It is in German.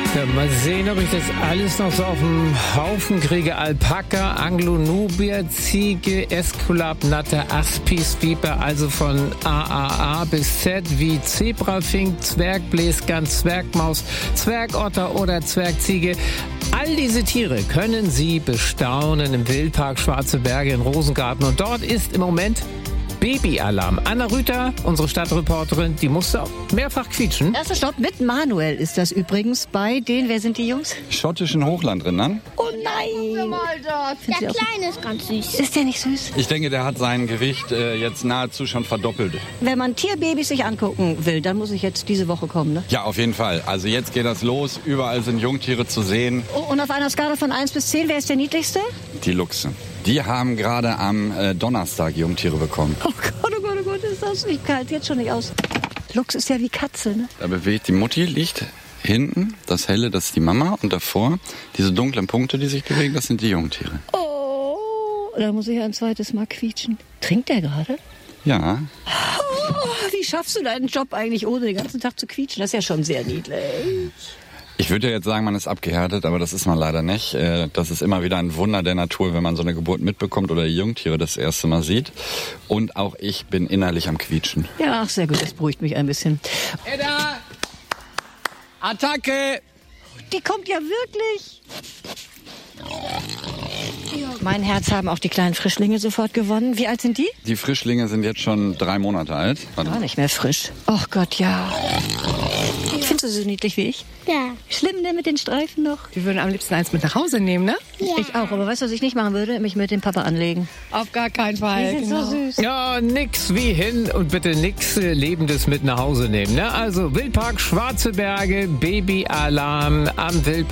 Ja, mal sehen, ob ich das alles noch so auf dem Haufen kriege. Alpaka, Anglo-Nubier, Ziege, Äskulap, Natter, Aspis, Viper, also von AAA bis Z wie Zebrafink, Zwergbläsgans, Zwergmaus, Zwergotter oder Zwergziege. All diese Tiere können Sie bestaunen im Wildpark Schwarze Berge in Rosengarten. Und dort ist im Moment Babyalarm. Anna Rüther, unsere Stadtreporterin, die musste auch mehrfach quietschen. Erster Stopp mit Manuel ist das übrigens bei den, wer sind die Jungs? Schottischen Hochlandrindern. Oh nein! Der Kleine ist ganz süß. Ist der nicht süß? Ich denke, der hat sein Gewicht jetzt nahezu schon verdoppelt. Wenn man Tierbabys sich angucken will, dann muss ich jetzt diese Woche kommen, ne? Ja, auf jeden Fall. Also jetzt geht das los. Überall sind Jungtiere zu sehen. Oh, und auf einer Skala von 1 bis 10, wer ist der niedlichste? Die Luchse. Die haben gerade am Donnerstag Jungtiere bekommen. Oh Gott, oh Gott, oh Gott, ist das nicht kalt. Jetzt schon nicht aus. Luchs ist ja wie Katze, ne? Da bewegt die Mutti, liegt hinten. Das Helle, das ist die Mama. Und davor, diese dunklen Punkte, die sich bewegen, das sind die Jungtiere. Oh, da muss ich ein zweites Mal quietschen. Trinkt der gerade? Ja. Oh, wie schaffst du deinen Job eigentlich, ohne den ganzen Tag zu quietschen? Das ist ja schon sehr niedlich. Ich würde ja jetzt sagen, man ist abgehärtet, aber das ist man leider nicht. Das ist immer wieder ein Wunder der Natur, wenn man so eine Geburt mitbekommt oder die Jungtiere das erste Mal sieht. Und auch ich bin innerlich am Quietschen. Ja, ach, sehr gut, das beruhigt mich ein bisschen. Edda! Attacke! Die kommt ja wirklich. Mein Herz haben auch die kleinen Frischlinge sofort gewonnen. Wie alt sind die? Die Frischlinge sind jetzt schon 3 Monate alt. Warte. Gar nicht mehr frisch. Oh Gott, ja. Findest du sie so niedlich wie ich? Ja. Schlimm denn mit den Streifen noch? Wir würden am liebsten eins mit nach Hause nehmen, ne? Ja. Ich auch, aber weißt du, was ich nicht machen würde? Mich mit dem Papa anlegen. Auf gar keinen Fall. Die sind so süß. Ja, nix wie hin und bitte nix Lebendes mit nach Hause nehmen. Ne? Also Wildpark Schwarze Berge, Babyalarm am Wildpark.